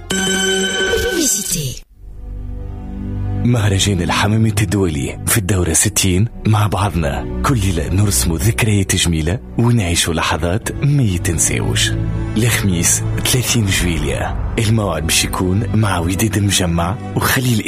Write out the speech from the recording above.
مهرجان الحمامة الدولي في الدورة 60 مع بعضنا كل ليلة نرسم ذكريات جميلة ونعيش لحظات ما يتنسيوش. الخميس 30 جويلية الموعد باش يكون مع وداد المجمع وخليل